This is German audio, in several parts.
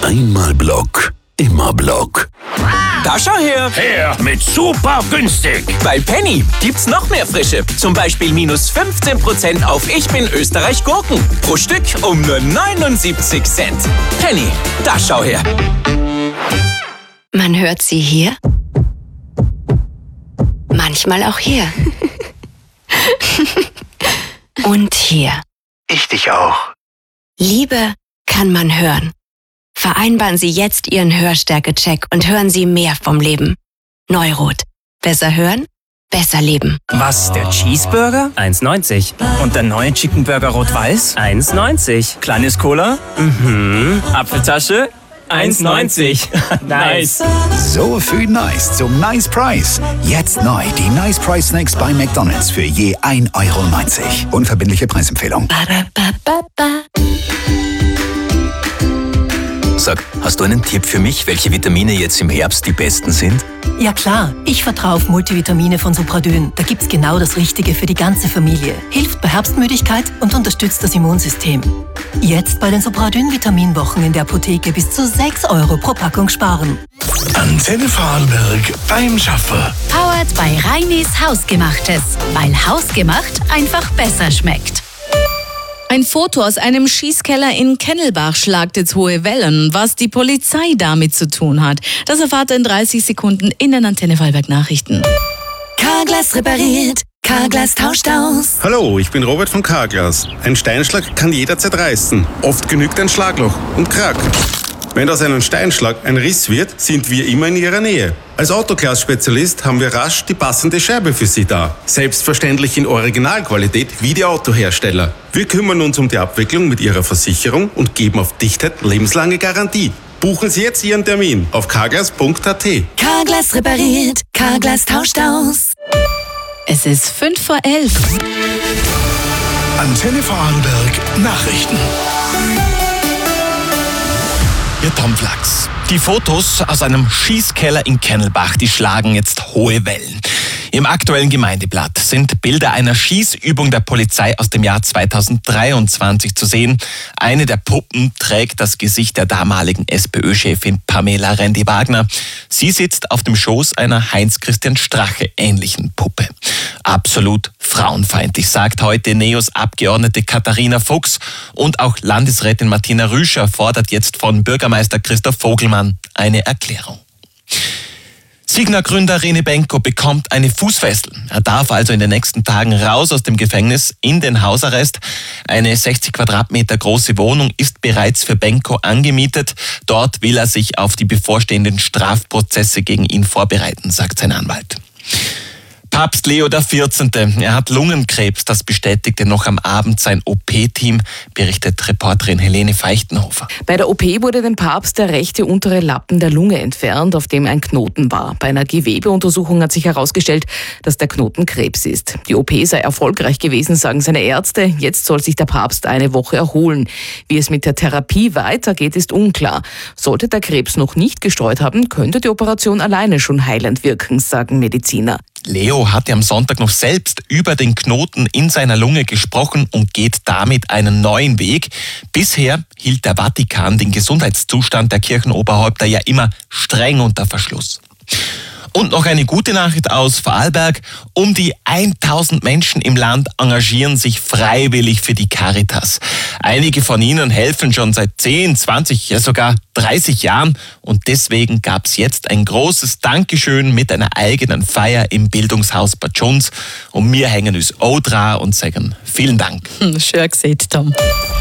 Einmal Block, immer Block. Da schau her! Her mit super günstig! Bei Penny gibt's noch mehr Frische. Zum Beispiel minus 15% auf Ich bin Österreich Gurken. Pro Stück um nur 79 Cent. Penny, da schau her! Man hört sie hier, manchmal auch hier. Und hier. Ich dich auch. Liebe kann man hören. Vereinbaren Sie jetzt Ihren Hörstärke-Check und hören Sie mehr vom Leben. Neurot. Besser hören, besser leben. Was, der Cheeseburger? 1,90. Und der neue Chicken Burger Rot-Weiß? 1,90. Kleines Cola? Apfeltasche? 1,90. Nice. So viel Nice zum Nice Price. Jetzt neu die Nice Price Snacks bei McDonald's für je 1,90 €. Unverbindliche Preisempfehlung. Sag, hast du einen Tipp für mich, welche Vitamine jetzt im Herbst die besten sind? Ja klar, ich vertraue auf Multivitamine von Supradyn. Da gibt's genau das Richtige für die ganze Familie. Hilft bei Herbstmüdigkeit und unterstützt das Immunsystem. Jetzt bei den Supradyn-Vitaminwochen in der Apotheke bis zu 6 € pro Packung sparen. Antenne Vorarlberg beim Schaffer. Powered bei Reinis Hausgemachtes. Weil Hausgemacht einfach besser schmeckt. Ein Foto aus einem Schießkeller in Kennelbach schlagt jetzt hohe Wellen. Was die Polizei damit zu tun hat, das erfahrt ihr in 30 Sekunden in den Antenne Vorarlberg Nachrichten. Carglass repariert, Carglass tauscht aus. Hallo, ich bin Robert von Carglass. Ein Steinschlag kann jederzeit reißen. Oft genügt ein Schlagloch und Krack. Wenn aus einem Steinschlag ein Riss wird, sind wir immer in Ihrer Nähe. Als Autoglas-Spezialist haben wir rasch die passende Scherbe für Sie da. Selbstverständlich in Originalqualität wie die Autohersteller. Wir kümmern uns um die Abwicklung mit Ihrer Versicherung und geben auf Dichtheit lebenslange Garantie. Buchen Sie jetzt Ihren Termin auf carglass.at. Carglass repariert, Carglass tauscht aus. Es ist 11:05. Antenne Vorarlberg Nachrichten. Ihr Tomflachs. Die Fotos aus einem Schießkeller in Kennelbach, die schlagen jetzt hohe Wellen. Im aktuellen Gemeindeblatt sind Bilder einer Schießübung der Polizei aus dem Jahr 2023 zu sehen. Eine der Puppen trägt das Gesicht der damaligen SPÖ-Chefin Pamela Rendi-Wagner. Sie sitzt auf dem Schoß einer Heinz-Christian Strache ähnlichen Puppe. Absolut frauenfeindlich, sagt heute NEOS-Abgeordnete Katharina Fuchs, und auch Landesrätin Martina Rüscher fordert jetzt von Bürgermeister Christoph Vogelmann eine Erklärung. Signa-Gründer Rene Benko bekommt eine Fußfessel. Er darf also in den nächsten Tagen raus aus dem Gefängnis in den Hausarrest. Eine 60 Quadratmeter große Wohnung ist bereits für Benko angemietet. Dort will er sich auf die bevorstehenden Strafprozesse gegen ihn vorbereiten, sagt sein Anwalt. Papst Leo XIV. Er hat Lungenkrebs, das bestätigte noch am Abend sein OP-Team, berichtet Reporterin Helene Feichtenhofer. Bei der OP wurde dem Papst der rechte untere Lappen der Lunge entfernt, auf dem ein Knoten war. Bei einer Gewebeuntersuchung hat sich herausgestellt, dass der Knoten Krebs ist. Die OP sei erfolgreich gewesen, sagen seine Ärzte. Jetzt soll sich der Papst eine Woche erholen. Wie es mit der Therapie weitergeht, ist unklar. Sollte der Krebs noch nicht gestreut haben, könnte die Operation alleine schon heilend wirken, sagen Mediziner. Leo hatte am Sonntag noch selbst über den Knoten in seiner Lunge gesprochen und geht damit einen neuen Weg. Bisher hielt der Vatikan den Gesundheitszustand der Kirchenoberhäupter ja immer streng unter Verschluss. Und noch eine gute Nachricht aus Vorarlberg. Um die 1000 Menschen im Land engagieren sich freiwillig für die Caritas. Einige von ihnen helfen schon seit 10, 20, ja sogar 30 Jahren. Und deswegen gab es jetzt ein großes Dankeschön mit einer eigenen Feier im Bildungshaus Bad Schunz. Und wir hängen uns auch dran und sagen vielen Dank. Schön gesehen, Tom.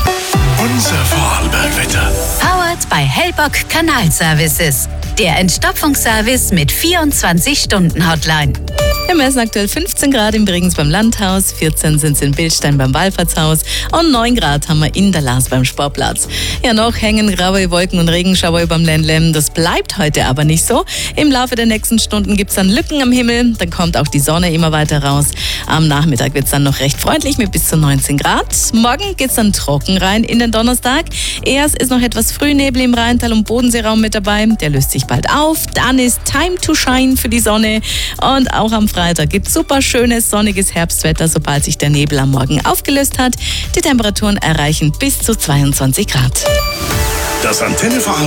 Unser Vorarlberg-Wetter. Powered bei Hellbock Kanalservices. Der Entstopfungsservice mit 24-Stunden-Hotline. Wir messen aktuell 15 Grad im Bregenz beim Landhaus, 14 sind es in Bildstein beim Wallfahrtshaus und 9 Grad haben wir in der Laas beim Sportplatz. Ja, noch hängen graue Wolken und Regenschauer überm Ländle. Das bleibt heute aber nicht so. Im Laufe der nächsten Stunden gibt es dann Lücken am Himmel, dann kommt auch die Sonne immer weiter raus. Am Nachmittag wird es dann noch recht freundlich mit bis zu 19 Grad. Morgen geht es dann trocken rein in den Donnerstag. Erst ist noch etwas Frühnebel im Rheintal- und Bodenseeraum mit dabei. Der löst sich bald auf. Dann ist Time to Shine für die Sonne. Und auch am Freitag gibt es super schönes, sonniges Herbstwetter, sobald sich der Nebel am Morgen aufgelöst hat. Die Temperaturen erreichen bis zu 22 Grad. Das Antenne